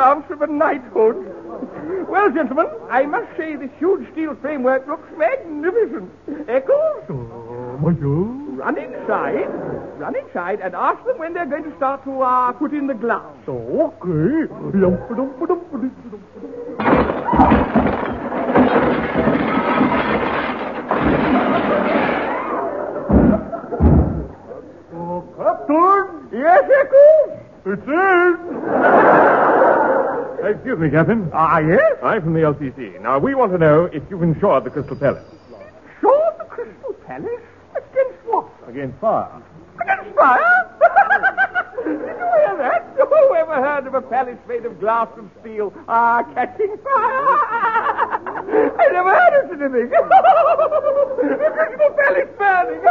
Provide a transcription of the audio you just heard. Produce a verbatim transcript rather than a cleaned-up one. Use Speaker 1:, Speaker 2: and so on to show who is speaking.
Speaker 1: chance of a knighthood. Well, gentlemen, I must say this huge steel framework looks magnificent. Eccles?
Speaker 2: Oh, monsieur.
Speaker 1: Run inside. Run inside and ask them when they're going to start to uh, put in the glass.
Speaker 2: Okay. Oh, Captain!
Speaker 1: Yes, Eccles?
Speaker 2: It's in! Excuse me, Captain.
Speaker 1: Ah, yes?
Speaker 2: I'm from the L C C. Now, we want to know if you've insured the Crystal Palace.
Speaker 1: Sure, the Crystal Palace? Against what?
Speaker 2: Against fire.
Speaker 1: Against fire? Did you hear that? Who ever heard of a palace made of glass and steel ah, catching fire? I never heard of such a thing. The Crystal Palace burning.